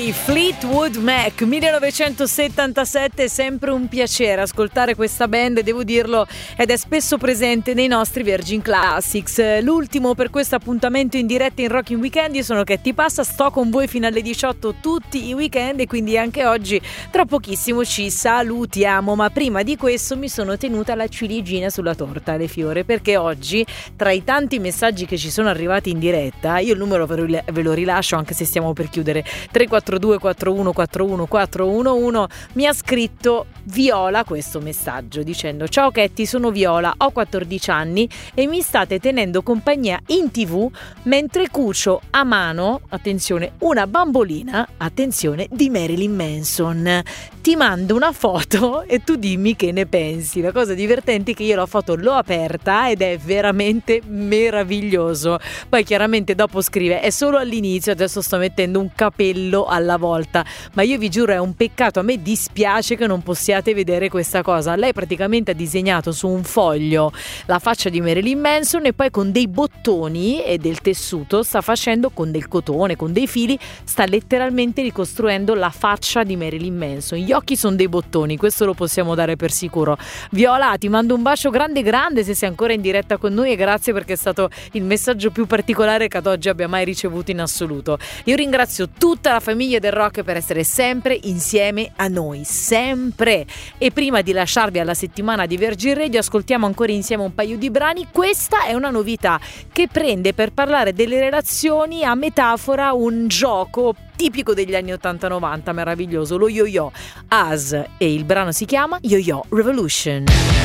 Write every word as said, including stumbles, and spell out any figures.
i Fleetwood Mac, millenovecentosettantasette. È sempre un piacere ascoltare questa band, devo dirlo, ed è spesso presente nei nostri Virgin Classics. L'ultimo per questo appuntamento in diretta in Rocking Weekend. Io sono Ketty Passa, sto con voi fino alle diciotto tutti i weekend e quindi anche oggi tra pochissimo ci salutiamo, ma prima di questo mi sono tenuta la ciliegina sulla torta, le fiore, perché oggi tra i tanti messaggi che ci sono arrivati in diretta, io il numero ve lo rilascio anche se stiamo per chiudere, tre quattro due quattro uno quattro uno quattro uno uno, mi ha scritto Viola questo messaggio dicendo: ciao Ketty, sono Viola, ho quattordici anni e mi state tenendo compagnia in tv mentre cucio a mano, attenzione, una bambolina, attenzione, di Marilyn Manson. Ti mando una foto e tu dimmi che ne pensi. La cosa divertente è che io la foto l'ho aperta ed è veramente meraviglioso. Poi chiaramente dopo scrive: è solo all'inizio, adesso sto mettendo un capello alla volta, ma io vi giuro è un peccato, a me dispiace che non possiate vedere questa cosa. Lei praticamente ha disegnato su un foglio la faccia di Marilyn Manson e poi con dei bottoni e del tessuto sta facendo, con del cotone, con dei fili, sta letteralmente ricostruendo la faccia di Marilyn Manson. Gli occhi sono dei bottoni, questo lo possiamo dare per sicuro. Viola, ti mando un bacio grande grande se sei ancora in diretta con noi e grazie perché è stato il messaggio più particolare che ad oggi abbia mai ricevuto in assoluto. Io ringrazio tutta la famiglia del rock per essere sempre insieme a noi, sempre. E prima di lasciarvi alla settimana di Virgin Radio ascoltiamo ancora insieme un paio di brani. Questa è una novità che prende per parlare delle relazioni a metafora un gioco tipico degli anni ottanta novanta, meraviglioso, lo yo-yo. As, e il brano si chiama Yo-Yo Revolution.